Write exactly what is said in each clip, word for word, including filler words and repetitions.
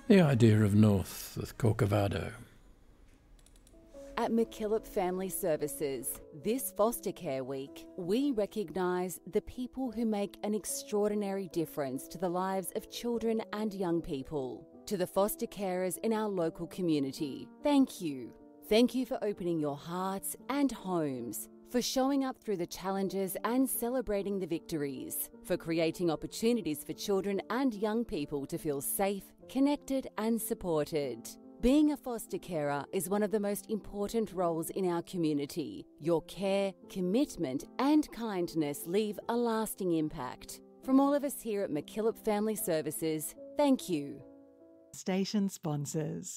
The idea of North with Corcovado. At MacKillop Family Services, this Foster Care Week, we recognise the people who make an extraordinary difference to the lives of children and young people. To the foster carers in our local community, thank you. Thank you for opening your hearts and homes, for showing up through the challenges and celebrating the victories, for creating opportunities for children and young people to feel safe, connected and supported. Being a foster carer is one of the most important roles in our community. Your care, commitment and kindness leave a lasting impact. From all of us here at MacKillop Family Services, thank you. Station sponsors.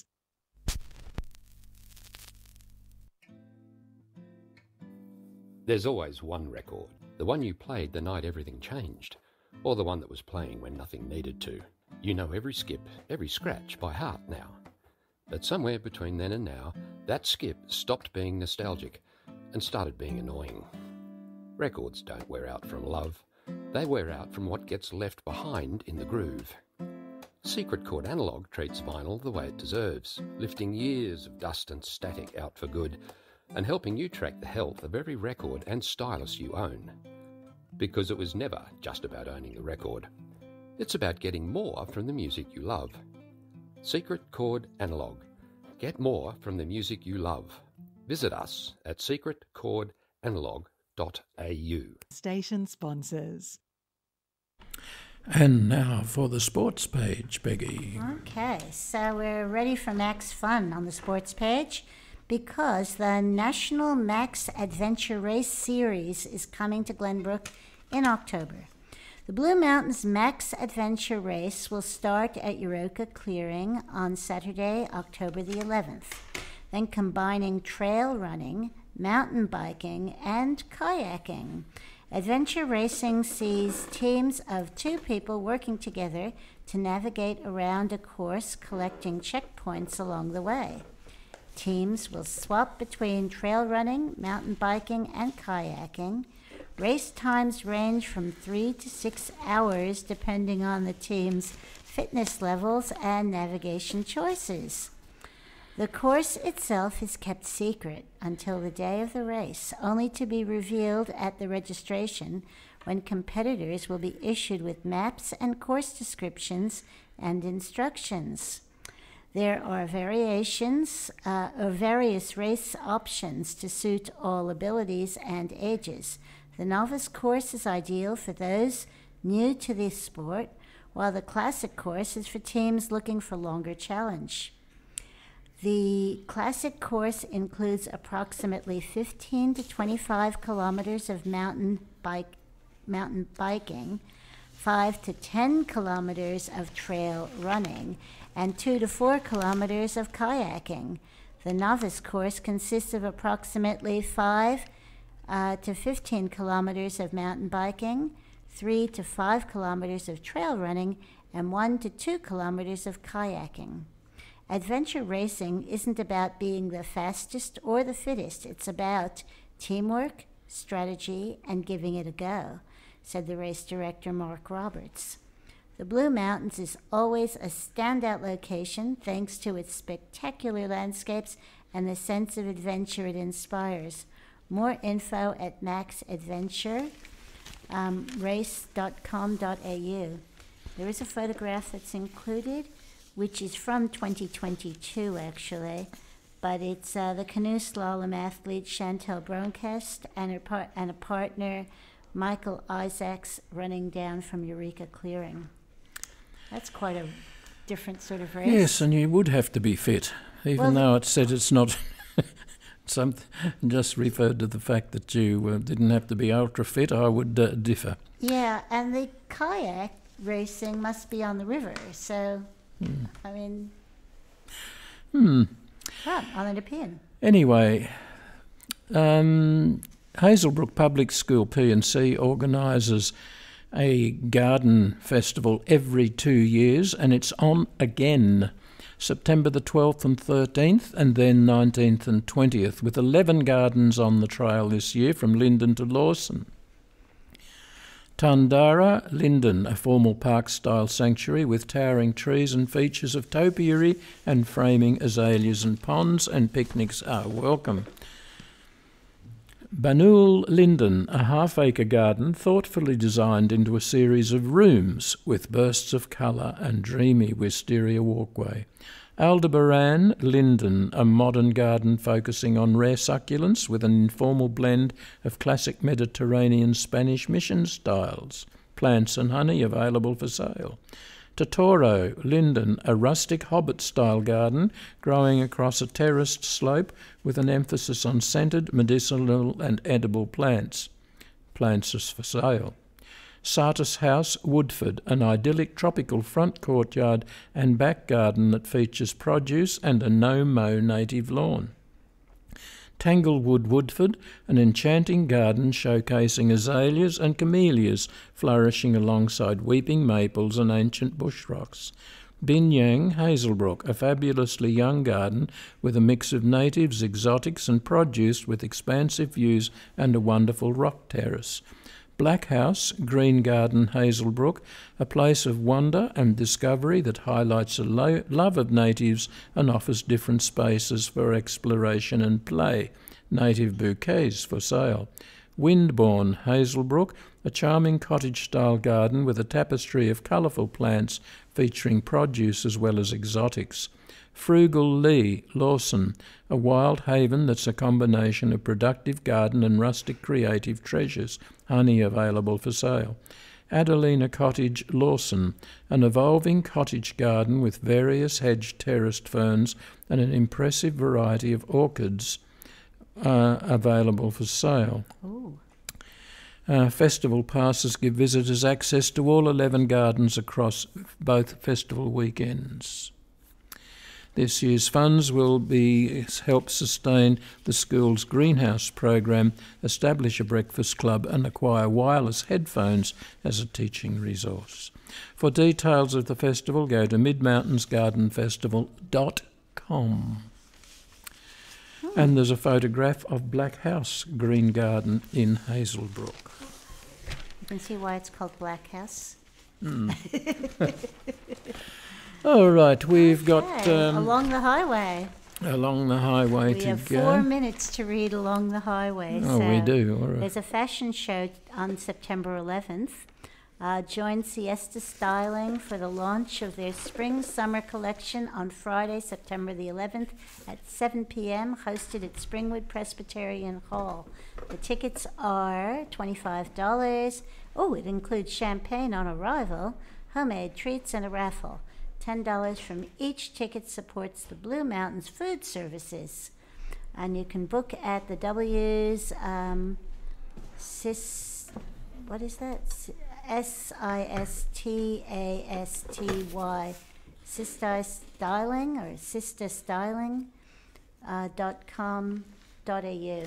There's always one record, the one you played the night everything changed, or the one that was playing when nothing needed to. You know every skip, every scratch by heart now. But somewhere between then and now, that skip stopped being nostalgic and started being annoying. Records don't wear out from love. They wear out from what gets left behind in the groove. Secret Chord Analog treats vinyl the way it deserves, lifting years of dust and static out for good and helping you track the health of every record and stylus you own. Because it was never just about owning the record. It's about getting more from the music you love. Secret Chord Analog. Get more from the music you love. Visit us at secret chord analog dot a u. Station sponsors. And now for the sports page, Peggy. Okay, so we're ready for Max Fun on the sports page because the National Max Adventure Race Series is coming to Glenbrook in October. The Blue Mountains Max Adventure Race will start at Euroka Clearing on Saturday, October the eleventh, then combining trail running, mountain biking, and kayaking. Adventure racing sees teams of two people working together to navigate around a course, collecting checkpoints along the way. Teams will swap between trail running, mountain biking, and kayaking. Race times range from three to six hours depending on the team's fitness levels and navigation choices. The course itself is kept secret until the day of the race, only to be revealed at the registration when competitors will be issued with maps and course descriptions and instructions. There are variations uh, or various race options to suit all abilities and ages. The novice course is ideal for those new to this sport, while the classic course is for teams looking for longer challenge. The classic course includes approximately fifteen to twenty-five kilometers of mountain bike, mountain biking, five to ten kilometers of trail running, and two to four kilometers of kayaking. The novice course consists of approximately five Uh, to fifteen kilometers of mountain biking, three to five kilometers of trail running, and one to two kilometers of kayaking. Adventure racing isn't about being the fastest or the fittest. It's about teamwork, strategy, and giving it a go, said the race director, Mark Roberts. The Blue Mountains is always a standout location thanks to its spectacular landscapes and the sense of adventure it inspires. More info at max adventure race dot com dot a u. There is a photograph that's included, which is from twenty twenty-two, actually, but it's uh, the canoe slalom athlete Chantel Bronquest and, her par- and a partner, Michael Isaacs, running down from Eureka Clearing. That's quite a different sort of race. Yes, and you would have to be fit, even well, though it said it's not... Something just referred to the fact that you uh, didn't have to be ultra fit. I would uh, differ. Yeah, and the kayak racing must be on the river, so hmm. I mean, hmm. Oh, on the Nepean. Anyway, um, Hazelbrook Public School P and C organises a garden festival every two years, and it's on again. September the twelfth and thirteenth, and then nineteenth and twentieth, with eleven gardens on the trail this year from Lyndon to Lawson. Tandara Linden, a formal park-style sanctuary with towering trees and features of topiary and framing azaleas and ponds, and picnics are welcome. Banul Linden, a half-acre garden thoughtfully designed into a series of rooms with bursts of colour and dreamy wisteria walkway. Aldebaran Linden, a modern garden focusing on rare succulents with an informal blend of classic Mediterranean Spanish mission styles. Plants and honey available for sale. Totoro Linden, a rustic hobbit-style garden growing across a terraced slope with an emphasis on scented, medicinal and edible plants. Plants is for sale. Sartis House, Woodford, an idyllic tropical front courtyard and back garden that features produce and a no-mow native lawn. Tanglewood, Woodford, an enchanting garden showcasing azaleas and camellias flourishing alongside weeping maples and ancient bush rocks. Binyang, Hazelbrook, a fabulously young garden with a mix of natives, exotics and produce with expansive views and a wonderful rock terrace. Black House, Green Garden, Hazelbrook, a place of wonder and discovery that highlights a lo- love of natives and offers different spaces for exploration and play. Native bouquets for sale. Windbourne, Hazelbrook, a charming cottage-style garden with a tapestry of colourful plants featuring produce as well as exotics. Frugal Lee, Lawson, a wild haven that's a combination of productive garden and rustic creative treasures. Honey available for sale. Adelina Cottage, Lawson, an evolving cottage garden with various hedge terraced ferns and an impressive variety of orchids uh, available for sale. Ooh. Uh, festival passes give visitors access to all eleven gardens across both festival weekends. This year's funds will be help sustain the school's greenhouse program, establish a breakfast club and acquire wireless headphones as a teaching resource. For details of the festival, go to mid mountains garden festival dot com. Hmm. And there's a photograph of Black House Green Garden in Hazelbrook. You can see why it's called Black House. Mm. All right, we've Okay, got um, Along the Highway. along the highway We to have go. four minutes to read Along the Highway. Oh, so we do. All right. There's a fashion show on September eleventh. Uh, join Siesta Styling for the launch of their spring-summer collection on Friday, September the eleventh at seven p.m., hosted at Springwood Presbyterian Hall. The tickets are twenty-five dollars. Oh, it includes champagne on arrival, homemade treats, and a raffle. ten dollars from each ticket supports the Blue Mountains Food Services. And you can book at the W's um, sis, what is that? S I S T A S T Y, Sister Styling or Sister Styling uh, dot com dot A U.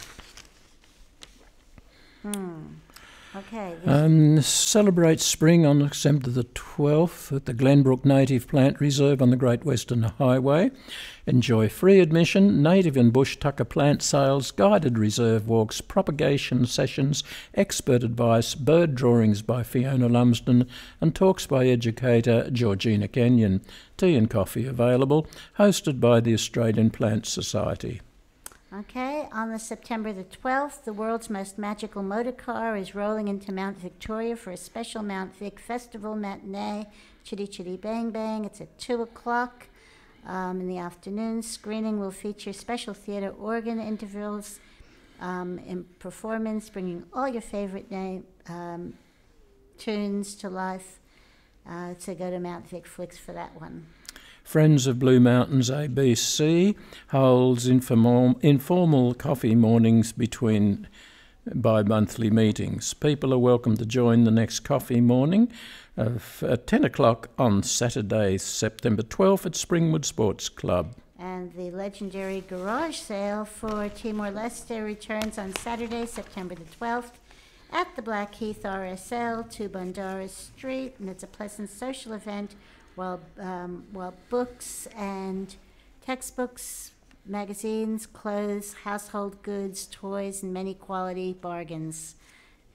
Hmm. Okay. Um, celebrate spring on December the twelfth at the Glenbrook Native Plant Reserve on the Great Western Highway. Enjoy free admission, native and bush tucker plant sales, guided reserve walks, propagation sessions, expert advice, bird drawings by Fiona Lumsden, and talks by educator Georgina Kenyon. Tea and coffee available, hosted by the Australian Plant Society. Okay, on the September the twelfth, the world's most magical motor car is rolling into Mount Victoria for a special Mount Vic Festival matinee, Chitty Chitty Bang Bang. It's at two o'clock um, in the afternoon. Screening will feature special theatre organ intervals um, in performance, bringing all your favorite name, um, tunes to life. Uh, so go to Mount Vic Flicks for that one. Friends of Blue Mountains A B C holds informal, informal coffee mornings between bi-monthly meetings. People are welcome to join the next coffee morning of, at ten o'clock on Saturday, September twelfth at Springwood Sports Club. And the legendary garage sale for Timor-Leste returns on Saturday, September the twelfth at the Blackheath R S L, two Bundoora Street, and it's a pleasant social event while, um, while books and textbooks, magazines, clothes, household goods, toys, and many quality bargains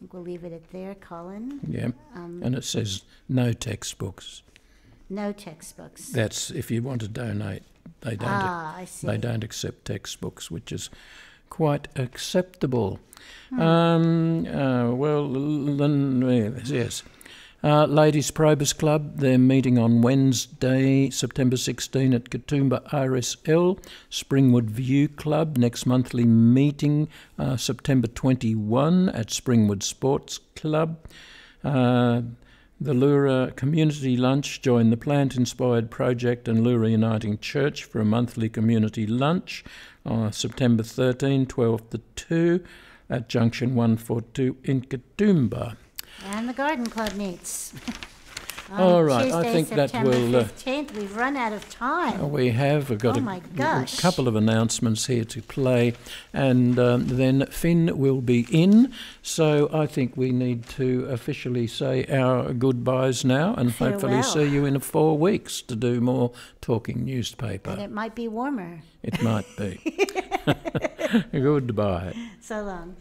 think we'll leave it at there, Colin. Yeah, Um, and it says no textbooks. No textbooks. That's if you want to donate. They don't. Ah, I see. They don't accept textbooks, which is quite acceptable. Hmm. Um, uh, well, then, yes. Uh, Ladies Probus Club, they're meeting on Wednesday, September sixteenth at Katoomba R S L. Springwood View Club, next monthly meeting, uh, September twenty-first at Springwood Sports Club. Uh, the Lura Community Lunch, join the Plant Inspired Project and Lura Uniting Church for a monthly community lunch on September thirteenth, twelve to two at Junction one forty-two in Katoomba. And the Garden Club meets. On All right, Tuesday, I think that September will. Uh, fifteenth. We've run out of time. we have. We've got Oh a, my gosh. a couple of announcements here to play, and um, then Finn will be in. So I think we need to officially say our goodbyes now, and hopefully Farewell. see you in four weeks to do more talking newspaper. And it might be warmer. It might be. Goodbye. So long.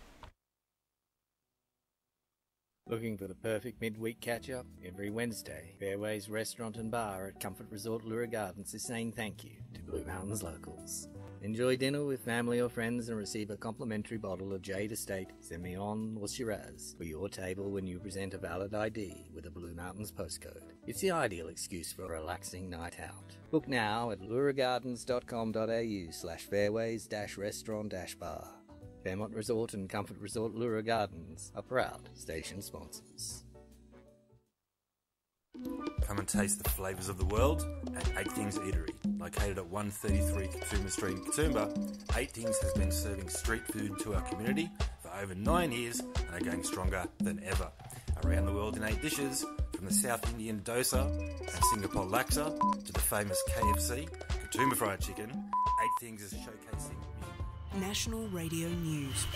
Looking for the perfect midweek catch-up? Every Wednesday, Fairways Restaurant and Bar at Comfort Resort Lura Gardens is saying thank you to Blue Mountains locals. Enjoy dinner with family or friends and receive a complimentary bottle of Jade Estate, Semillon or Shiraz for your table when you present a valid I D with a Blue Mountains postcode. It's the ideal excuse for a relaxing night out. Book now at luragardens.com.au slash fairways dash restaurant dash bar. Fairmont Resort and Comfort Resort Lura Gardens are proud station sponsors. Come and taste the flavours of the world at Eight Things Eatery. Located at one thirty-three Katoomba Street in Katoomba, Eight Things has been serving street food to our community for over nine years and are going stronger than ever. Around the world in eight dishes, from the South Indian dosa and Singapore laksa to the famous K F C, Katoomba Fried Chicken, Eight Things is showcasing National Radio News.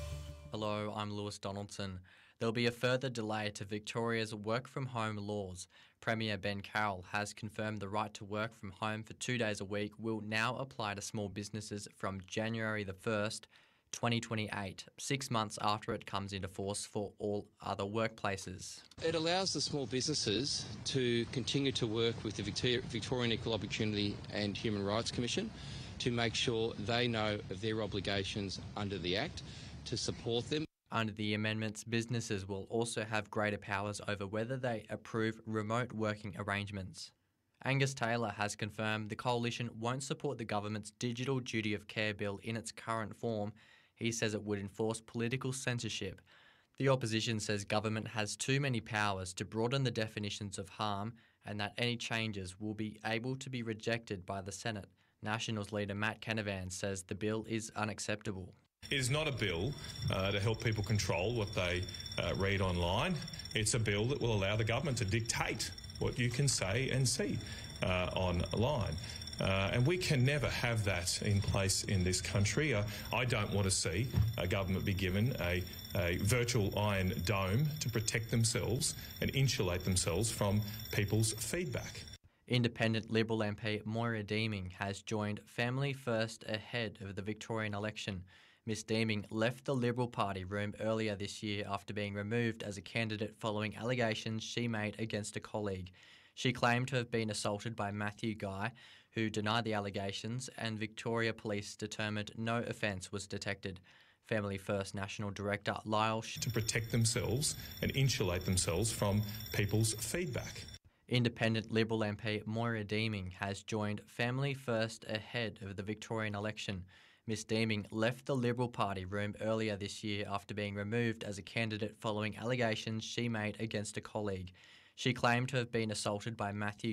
Hello, I'm Lewis Donaldson. There'll be a further delay to Victoria's work-from-home laws. Premier Ben Carroll has confirmed the right to work from home for two days a week will now apply to small businesses from January the first, twenty twenty-eight, six months after it comes into force for all other workplaces. It allows the small businesses to continue to work with the Victoria, Victorian Equal Opportunity and Human Rights Commission to make sure they know of their obligations under the Act, to support them. Under the amendments, businesses will also have greater powers over whether they approve remote working arrangements. Angus Taylor has confirmed the Coalition won't support the government's Digital Duty of Care bill in its current form. He says it would enforce political censorship. The opposition says government has too many powers to broaden the definitions of harm and that any changes will be able to be rejected by the Senate. Nationals leader Matt Canavan says the bill is unacceptable. It is not a bill uh, to help people control what they uh, read online. It's a bill that will allow the government to dictate what you can say and see uh, online. Uh, and we can never have that in place in this country. Uh, I don't want to see a government be given a, a virtual iron dome to protect themselves and insulate themselves from people's feedback. Independent Liberal M P Moira Deeming has joined Family First ahead of the Victorian election. Miss Deeming left the Liberal Party room earlier this year after being removed as a candidate following allegations she made against a colleague. She claimed to have been assaulted by Matthew Guy, who denied the allegations, and Victoria Police determined no offence was detected. Family First National Director Lyle Sh- to protect themselves and insulate themselves from people's feedback. Independent Liberal M P Moira Deeming has joined Family First ahead of the Victorian election. Miss Deeming left the Liberal Party room earlier this year after being removed as a candidate following allegations she made against a colleague. She claimed to have been assaulted by Matthew